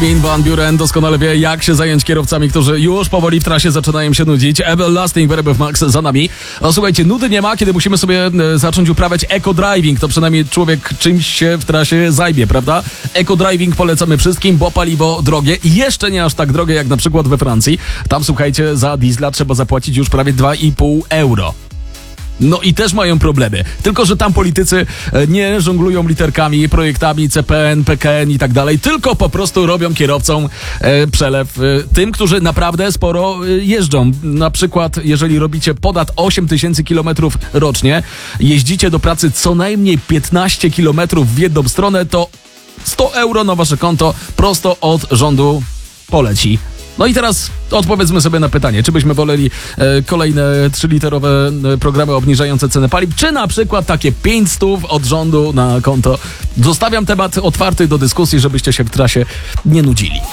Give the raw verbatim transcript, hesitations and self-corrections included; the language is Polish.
Van Buren doskonale wie, jak się zająć kierowcami, którzy już powoli w trasie zaczynają się nudzić. Everlasting Verb Max za nami. No słuchajcie, nudy nie ma, kiedy musimy sobie e, zacząć uprawiać eco-driving. To przynajmniej człowiek czymś się w trasie zajmie, prawda? Eco-driving polecamy wszystkim, bo paliwo drogie i jeszcze nie aż tak drogie jak na przykład we Francji. Tam, słuchajcie, za diesla trzeba zapłacić już prawie dwa i pół euro. No i też mają problemy. Tylko że tam politycy nie żonglują literkami, projektami C P N, P K N i tak dalej, tylko po prostu robią kierowcom e, przelew e, tym, którzy naprawdę sporo e, jeżdżą. Na przykład, jeżeli robicie ponad osiem tysięcy kilometrów rocznie, jeździcie do pracy co najmniej piętnaście kilometrów w jedną stronę, to sto euro na wasze konto prosto od rządu poleci. No i teraz odpowiedzmy sobie na pytanie, czy byśmy woleli e, kolejne trzyliterowe e, programy obniżające cenę paliw, czy na przykład takie pięć stów od rządu na konto. Zostawiam temat otwarty do dyskusji, żebyście się w trasie nie nudzili.